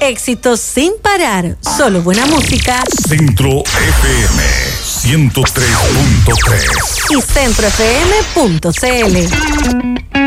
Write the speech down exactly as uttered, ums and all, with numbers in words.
Éxitos sin parar, solo buena música. Centro F M ciento tres punto tres y centro f m punto c l.